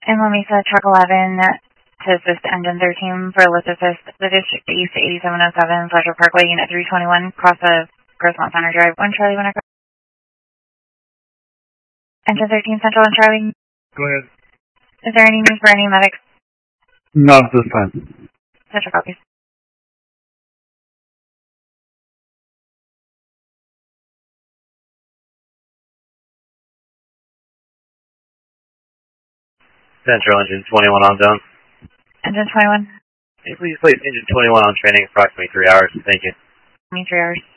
And Lamesa, Truck 11 to assist Engine 13 for lift assist. The district east 8707 Pleasure Parkway, Unit 321, cross of Grossmont Center Drive. 1 Charlie, 1 Echo. Engine 13 Central and Charlie. Go ahead. Is there any news for any medics? Not at this time. Central copies. Central Engine 21 on zone. Engine 21. Can you please place Engine 21 on training approximately 3 hours? Thank you. 3 hours.